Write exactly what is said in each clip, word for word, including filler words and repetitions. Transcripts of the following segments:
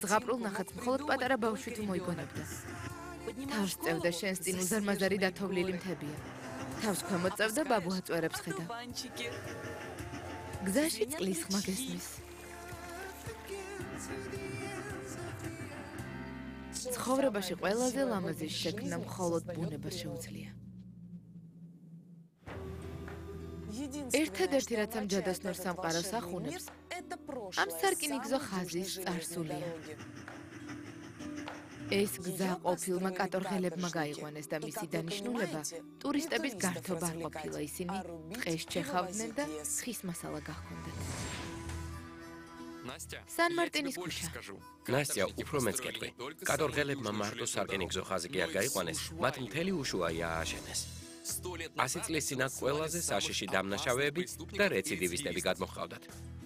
ზღაპრულ ნახატს მხოლოდ პატარა ბავშვი თუ მოიგონებდა. თავს წევდა შენს წინ უზარმაზარი დათოვლილი მთებია. თავს ქვემოთ წევდა ბაბუ აწვერებს ხედა. გზაში წყლის ხმა გესმის. ცხოვრებაში ყველაზე ლამაზი შექმნა მხოლოდ ბუნება შეუძლია. ერთადერთი რაც ამ ჯადოსნურ სამყაროს ახუნებს, ამ სარკინიგზო ხაზის წარსულია. ეს გზა ყოფილმა კატორღელებმა გაიყვანეს და მისი დანიშნულება ტურისტების გართობა არ ყოფილა, ისინი ტყეს ჩეხავდნენ და ხის მასალა გაჰქონდათ. სან მარტინის ქუჩა. ნასტია, უფრო მეც კეთვი. კატორღელებმა მარტო სარკინიგზო ხაზი კი არ გაიყვანეს, მათ მთელი უშუაია ააშენეს. ასი წლის წინ აქ ყველაზე საშიში დამნაშავეები და რეციდივისტები გადმოჰყავდათ.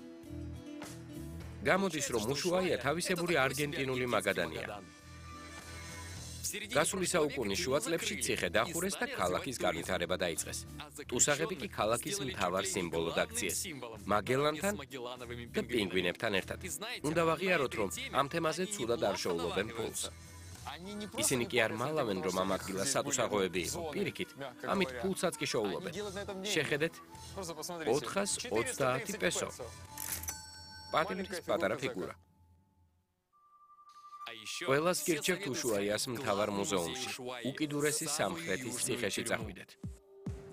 გამოდის, რომ უშუაია თავისებური არგენტინული მაგადანია. გასული საუკუნის შუა წლებში ციხე დახურეს და ქალაქის განვითარება დაიწყეს. ტუსაღები კი ქალაქის მთავარ სიმბოლოდ აქციეს, მაგელანთან და პინგვინებთან ერთად. უნდა ვაღიაროთ, რომ ამ თემაზე ცუდად არ შოულობენ ფულს. ისინი კი არ მალავენ, რომ ამ ადგილას სატუსაღოები იყო. პირიქით, ამით ფულსაც კი შოულობენ. შეხედეთ, ოთხას ოცდაათი პესო. პატიმრის პატარა ფიგურა. ყველას გირჩევთ უშუაიას მთავარ მუზეუმში, უკიდურესი სამხრეთის ციხეში წახვიდეთ.